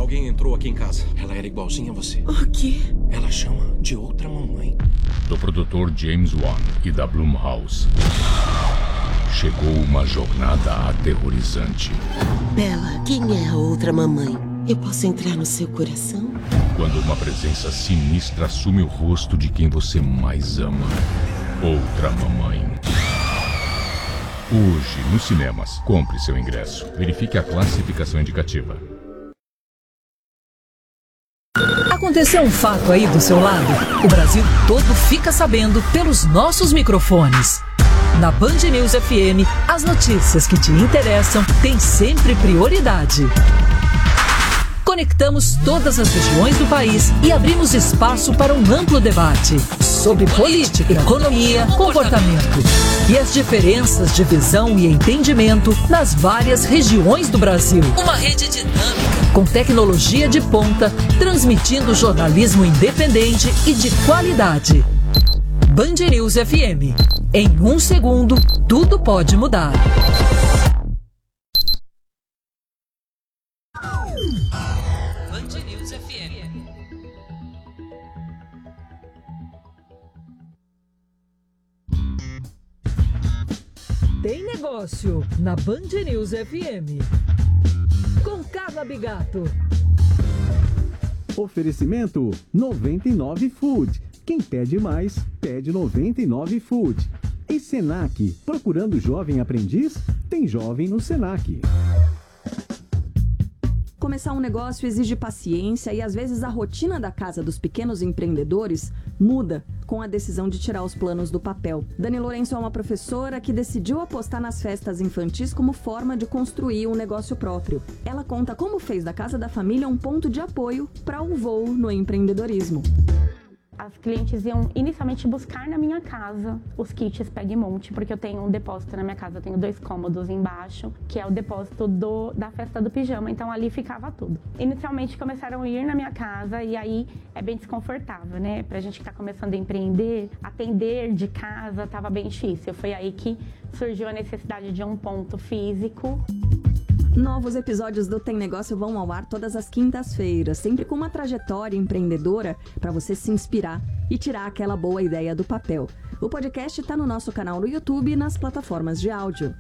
Alguém entrou aqui em casa. Ela era igualzinha a você. O quê? Ela chama de outra mamãe. Do produtor James Wan e da Blumhouse. Chegou uma jornada aterrorizante. Bella, quem é a outra mamãe? Eu posso entrar no seu coração? Quando uma presença sinistra assume o rosto de quem você mais ama. Outra mamãe. Hoje, nos cinemas. Compre seu ingresso. Verifique a classificação indicativa. Aconteceu um fato aí do seu lado? O Brasil todo fica sabendo pelos nossos microfones. Na Band News FM, as notícias que te interessam têm sempre prioridade. Conectamos todas as regiões do país e abrimos espaço para um amplo debate sobre política, economia, comportamento e as diferenças de visão e entendimento nas várias regiões do Brasil. Uma rede dinâmica, com tecnologia de ponta, transmitindo jornalismo independente e de qualidade. Band News FM. Em 1 segundo, tudo pode mudar. Band News FM. Tem negócio na Band News FM. Com Carla Bigato. Oferecimento 99 Food. Quem pede mais, pede 99 Food. E Senac, procurando jovem aprendiz? Tem jovem no Senac. Começar um negócio exige paciência e às vezes a rotina da casa dos pequenos empreendedores muda com a decisão de tirar os planos do papel. Dani Lourenço é uma professora que decidiu apostar nas festas infantis como forma de construir um negócio próprio. Ela conta como fez da casa da família um ponto de apoio para um voo no empreendedorismo. As clientes iam inicialmente buscar na minha casa os kits Pega e Monte, porque eu tenho um depósito na minha casa, eu tenho 2 cômodos embaixo, que é o depósito da festa do pijama, então ali ficava tudo. Inicialmente começaram a ir na minha casa e aí é bem desconfortável, né? Pra gente que tá começando a empreender, atender de casa tava bem difícil. Foi aí que surgiu a necessidade de um ponto físico. Novos episódios do Tem Negócio vão ao ar todas as quintas-feiras, sempre com uma trajetória empreendedora para você se inspirar e tirar aquela boa ideia do papel. O podcast está no nosso canal no YouTube e nas plataformas de áudio.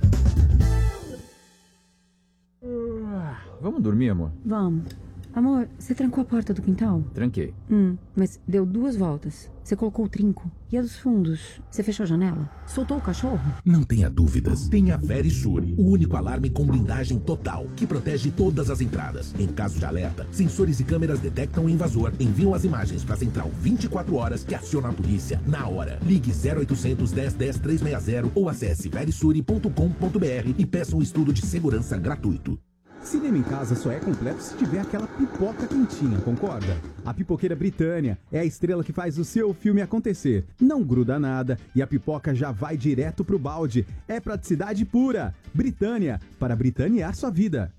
Vamos dormir, amor? Vamos. Amor, você trancou a porta do quintal? Tranquei. Mas deu 2 voltas. Você colocou o trinco. E a dos fundos? Você fechou a janela? Soltou o cachorro? Não tenha dúvidas. Tenha a Verisure, o único alarme com blindagem total, que protege todas as entradas. Em caso de alerta, sensores e câmeras detectam o invasor, enviam as imagens para a central 24 horas que aciona a polícia na hora. Ligue 0800 10 10 360 ou acesse verisure.com.br e peça um estudo de segurança gratuito. Cinema em casa só é completo se tiver aquela pipoca quentinha, concorda? A Pipoqueira Britânia é a estrela que faz o seu filme acontecer. Não gruda nada e a pipoca já vai direto pro balde. É praticidade pura. Britânia, para britanear sua vida.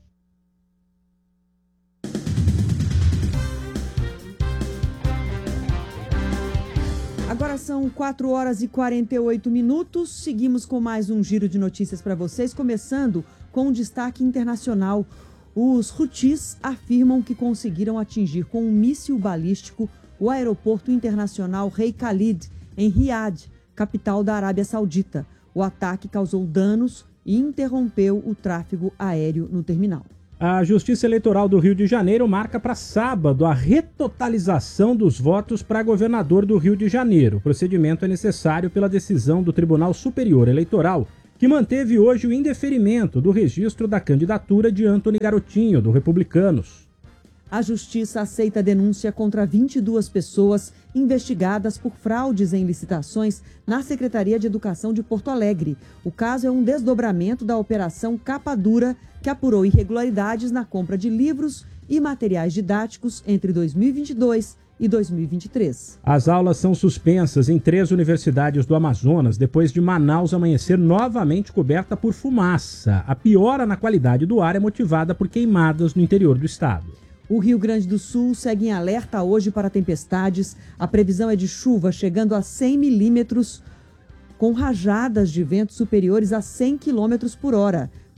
Agora são 4 horas e 48 minutos. Seguimos com mais um giro de notícias para vocês, começando com um destaque internacional. Os Houthis afirmam que conseguiram atingir com um míssil balístico o aeroporto internacional Rei Khalid, em Riad, capital da Arábia Saudita. O ataque causou danos e interrompeu o tráfego aéreo no terminal. A Justiça Eleitoral do Rio de Janeiro marca para sábado a retotalização dos votos para governador do Rio de Janeiro. O procedimento é necessário pela decisão do Tribunal Superior Eleitoral, que manteve hoje o indeferimento do registro da candidatura de Antony Garotinho, do Republicanos. A Justiça aceita a denúncia contra 22 pessoas investigadas por fraudes em licitações na Secretaria de Educação de Porto Alegre. O caso é um desdobramento da Operação Capa Dura, que apurou irregularidades na compra de livros e materiais didáticos entre 2022 e 2023. As aulas são suspensas em 3 universidades do Amazonas, depois de Manaus amanhecer novamente coberta por fumaça. A piora na qualidade do ar é motivada por queimadas no interior do estado. O Rio Grande do Sul segue em alerta hoje para tempestades. A previsão é de chuva chegando a 100 milímetros, com rajadas de vento superiores a 100 km por hora.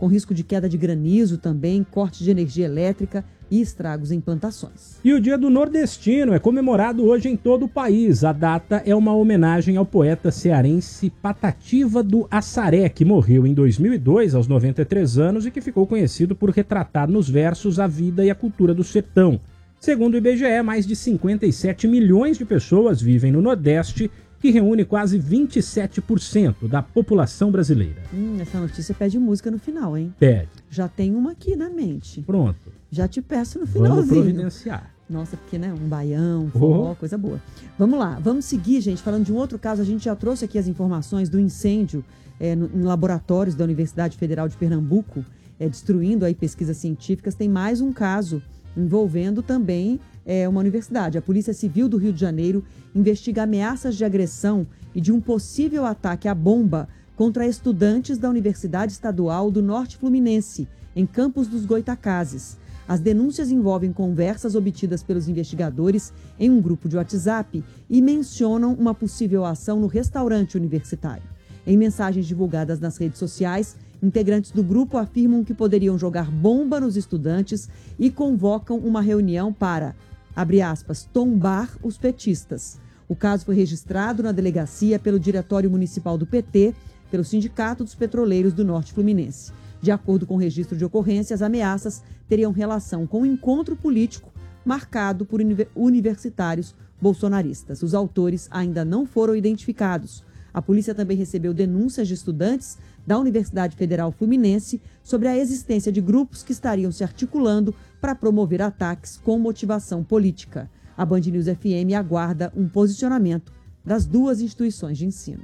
com risco de queda de granizo também, corte de energia elétrica e estragos em plantações. E o Dia do Nordestino é comemorado hoje em todo o país. A data é uma homenagem ao poeta cearense Patativa do Assaré, que morreu em 2002, aos 93 anos, e que ficou conhecido por retratar nos versos a vida e a cultura do sertão. Segundo o IBGE, mais de 57 milhões de pessoas vivem no Nordeste, que reúne quase 27% da população brasileira. Essa notícia pede música no final, hein? Pede. Já tem uma aqui na mente. Pronto. Já te peço no finalzinho. Vamos providenciar. Nossa, porque, né? Um baião, forró, coisa boa. Vamos lá, vamos seguir, gente. Falando de um outro caso, a gente já trouxe aqui as informações do incêndio em laboratórios da Universidade Federal de Pernambuco, destruindo aí pesquisas científicas. Tem mais um caso envolvendo também uma universidade. A Polícia Civil do Rio de Janeiro investiga ameaças de agressão e de um possível ataque à bomba contra estudantes da Universidade Estadual do Norte Fluminense, em Campos dos Goitacazes. As denúncias envolvem conversas obtidas pelos investigadores em um grupo de WhatsApp e mencionam uma possível ação no restaurante universitário. Em mensagens divulgadas nas redes sociais, integrantes do grupo afirmam que poderiam jogar bomba nos estudantes e convocam uma reunião para, abre aspas, tombar os petistas. O caso foi registrado na delegacia pelo Diretório Municipal do PT, pelo Sindicato dos Petroleiros do Norte Fluminense. De acordo com o registro de ocorrência, as ameaças teriam relação com um encontro político marcado por universitários bolsonaristas. Os autores ainda não foram identificados. A polícia também recebeu denúncias de estudantes da Universidade Federal Fluminense sobre a existência de grupos que estariam se articulando para promover ataques com motivação política. A Band News FM aguarda um posicionamento das duas instituições de ensino.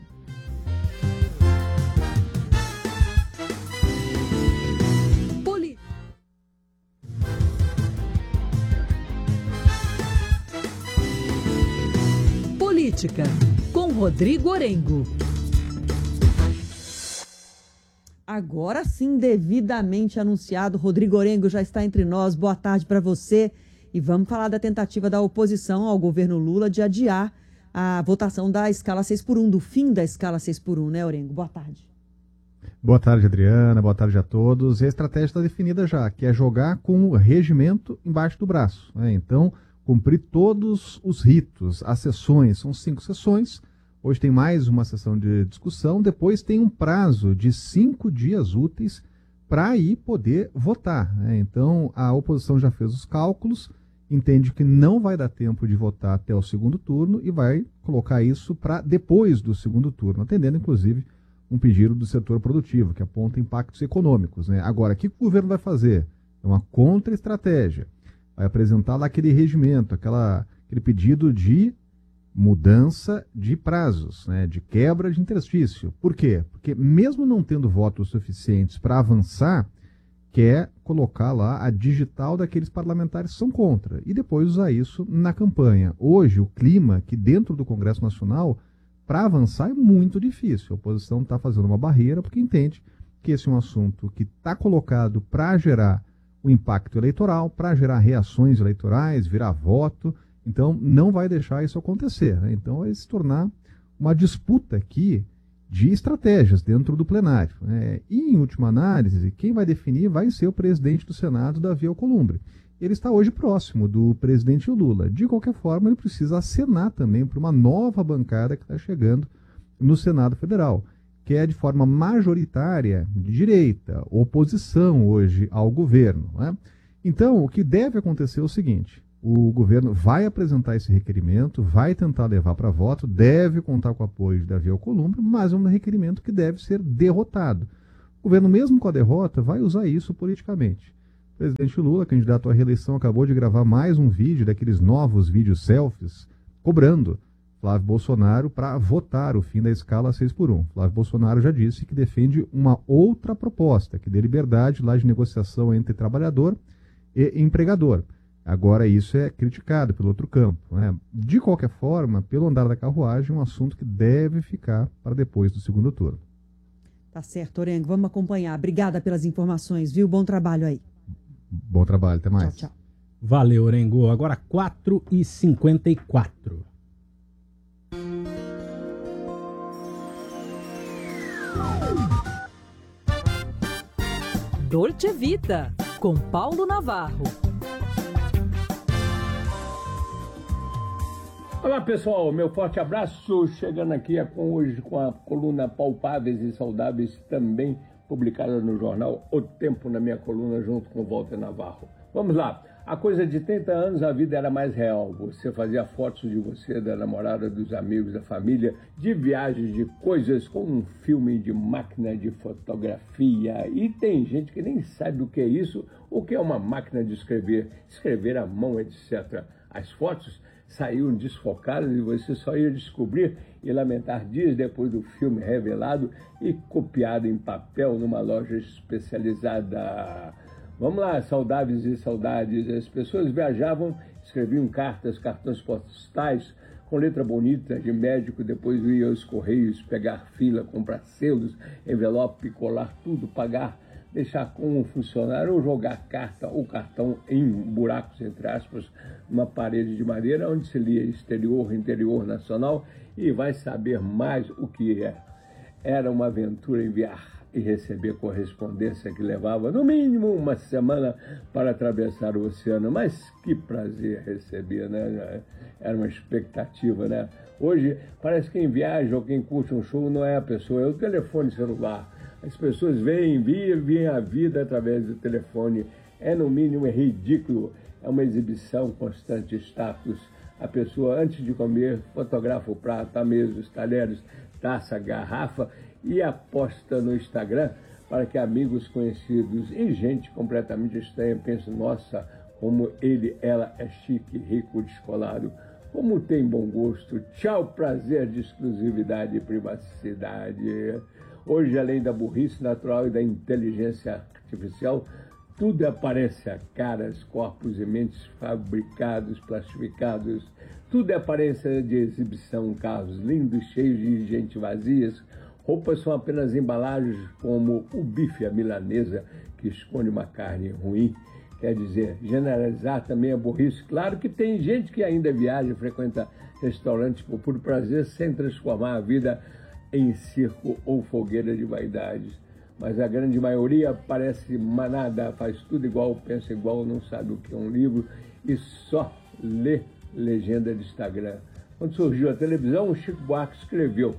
Política, com Rodrigo Orengo. Agora sim, devidamente anunciado, Rodrigo Orengo já está entre nós. Boa tarde para você. E vamos falar da tentativa da oposição ao governo Lula de adiar a votação da escala 6x1, do fim da escala 6x1, né, Orengo? Boa tarde. Boa tarde, Adriana. Boa tarde a todos. E a estratégia está definida já, que é jogar com o regimento embaixo do braço, né? Então, cumprir todos os ritos, as sessões, são 5 sessões. Hoje tem mais uma sessão de discussão, depois tem um prazo de 5 dias úteis para aí poder votar, né? Então, a oposição já fez os cálculos, entende que não vai dar tempo de votar até o segundo turno e vai colocar isso para depois do segundo turno, atendendo, inclusive, um pedido do setor produtivo, que aponta impactos econômicos, né? Agora, o que o governo vai fazer? É uma contra-estratégia. Vai apresentar lá aquele regimento, aquele pedido de mudança de prazos, né, de quebra de interstício. Por quê? Porque mesmo não tendo votos suficientes para avançar, quer colocar lá a digital daqueles parlamentares que são contra e depois usar isso na campanha. Hoje, o clima que dentro do Congresso Nacional, para avançar, é muito difícil. A oposição está fazendo uma barreira porque entende que esse é um assunto que está colocado para gerar o impacto eleitoral, para gerar reações eleitorais, virar voto. Então, não vai deixar isso acontecer, né? Então, vai se tornar uma disputa aqui de estratégias dentro do plenário, né? E, em última análise, quem vai definir vai ser o presidente do Senado, Davi Alcolumbre. Ele está hoje próximo do presidente Lula. De qualquer forma, ele precisa acenar também para uma nova bancada que está chegando no Senado Federal, que é de forma majoritária de direita, oposição hoje ao governo, né? Então, o que deve acontecer é o seguinte: o governo vai apresentar esse requerimento, vai tentar levar para voto, deve contar com o apoio de Davi Alcolumbre, mas é um requerimento que deve ser derrotado. O governo, mesmo com a derrota, vai usar isso politicamente. O presidente Lula, candidato à reeleição, acabou de gravar mais um vídeo, daqueles novos vídeos selfies, cobrando Flávio Bolsonaro para votar o fim da escala 6x1. Flávio Bolsonaro já disse que defende uma outra proposta, que dê liberdade lá de negociação entre trabalhador e empregador. Agora isso é criticado pelo outro campo, né? De qualquer forma, pelo andar da carruagem, é um assunto que deve ficar para depois do segundo turno. Tá certo, Orengo. Vamos acompanhar. Obrigada pelas informações, viu? Bom trabalho aí. Bom trabalho, até mais. Tchau, tchau. Valeu, Orengo. Agora 4h54. Dolce Vita, com Paulo Navarro. Olá pessoal, meu forte abraço, chegando aqui hoje com a coluna Palpáveis e Saudáveis, também publicada no jornal O Tempo, na minha coluna, junto com o Walter Navarro. Vamos lá, há coisa de 30 anos a vida era mais real, você fazia fotos de você, da namorada, dos amigos, da família, de viagens, de coisas, com um filme de máquina de fotografia, e tem gente que nem sabe o que é isso, o que é uma máquina de escrever à mão, etc. As fotos saíram desfocadas e você só ia descobrir e lamentar dias depois do filme revelado e copiado em papel numa loja especializada. Vamos lá, saudáveis e saudades. As pessoas viajavam, escreviam cartas, cartões postais com letra bonita de médico, depois iam aos correios pegar fila, comprar selos, envelope, colar tudo, pagar, deixar com um funcionário ou jogar carta ou cartão em buracos, entre aspas, numa parede de madeira onde se lia exterior, interior, nacional, e vai saber mais o que é. Era uma aventura enviar e receber correspondência que levava no mínimo uma semana para atravessar o oceano, mas que prazer receber, né? Era uma expectativa, né? Hoje parece que quem viaja ou quem curte um show não é a pessoa, é o telefone celular. As pessoas vivem a vida através do telefone. É, no mínimo, ridículo. É uma exibição constante de status. A pessoa, antes de comer, fotografa o prato, a mesa, os talheres, taça, garrafa e aposta no Instagram para que amigos, conhecidos e gente completamente estranha pensem: nossa, como ela é chique, rico, descolado. Como tem bom gosto. Tchau, prazer de exclusividade e privacidade. Hoje, além da burrice natural e da inteligência artificial, tudo aparece a caras, corpos e mentes fabricados, plastificados. Tudo é aparência de exibição, carros lindos, cheios de gente vazias. Roupas são apenas embalagens, como o bife à milanesa, que esconde uma carne ruim. Quer dizer, generalizar também a burrice. Claro que tem gente que ainda viaja, frequenta restaurantes por puro prazer, sem transformar a vida em circo ou fogueira de vaidades. Mas a grande maioria parece manada, faz tudo igual, pensa igual, não sabe o que é um livro e só lê legenda de Instagram. Quando surgiu a televisão, o Chico Buarque escreveu: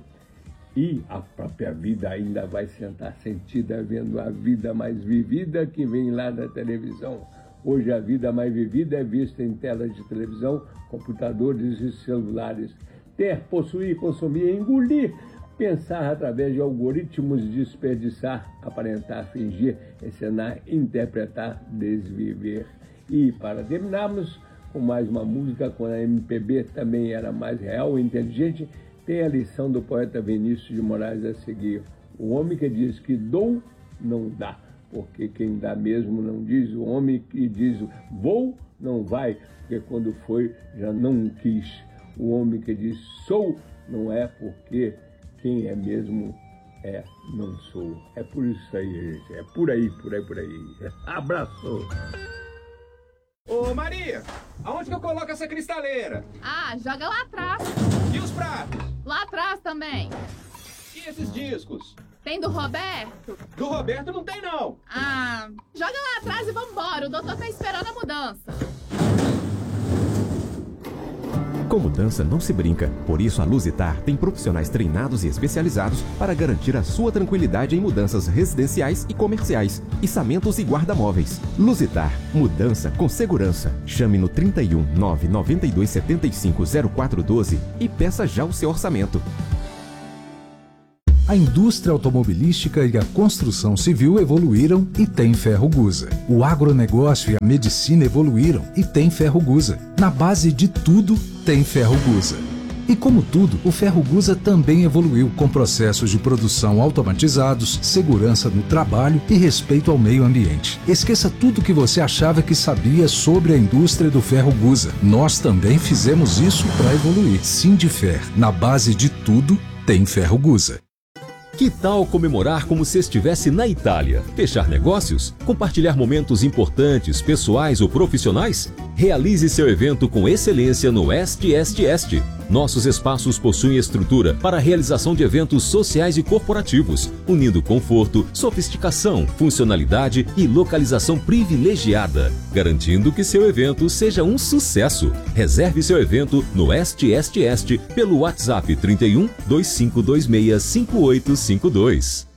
e a própria vida ainda vai sentar sentida vendo a vida mais vivida que vem lá da televisão. Hoje a vida mais vivida é vista em telas de televisão, computadores e celulares. Ter, possuir, consumir, engolir, pensar através de algoritmos, desperdiçar, aparentar, fingir, encenar, interpretar, desviver. E para terminarmos com mais uma música, quando a MPB também era mais real e inteligente, tem a lição do poeta Vinícius de Moraes a seguir: o homem que diz que dou, não dá, porque quem dá mesmo não diz. O homem que diz vou, não vai, porque quando foi já não quis. O homem que diz sou, não é, porque quem é mesmo é, não sou. É por isso aí, gente. É por aí. Abraço! Ô Maria, aonde que eu coloco essa cristaleira? Ah, joga lá atrás. E os pratos? Lá atrás também. E esses discos? Tem do Roberto? Do Roberto não tem, não. Ah, joga lá atrás e vambora. O doutor tá esperando a mudança. Com mudança não se brinca, por isso a Luzitar tem profissionais treinados e especializados para garantir a sua tranquilidade em mudanças residenciais e comerciais, içamentos e guarda-móveis. Luzitar, mudança com segurança. Chame no 31 992 75 0412 e peça já o seu orçamento. A indústria automobilística e a construção civil evoluíram e tem Ferrogusa. O agronegócio e a medicina evoluíram e tem Ferrogusa. Na base de tudo, tem Ferrogusa. E como tudo, o Ferrogusa também evoluiu com processos de produção automatizados, segurança no trabalho e respeito ao meio ambiente. Esqueça tudo que você achava que sabia sobre a indústria do Ferrogusa. Nós também fizemos isso para evoluir. Sindifer, na base de tudo, tem Ferrogusa. Que tal comemorar como se estivesse na Itália? Fechar negócios? Compartilhar momentos importantes, pessoais ou profissionais? Realize seu evento com excelência no Est. Nossos espaços possuem estrutura para a realização de eventos sociais e corporativos, unindo conforto, sofisticação, funcionalidade e localização privilegiada, garantindo que seu evento seja um sucesso. Reserve seu evento no Est pelo WhatsApp 31 2526 5852.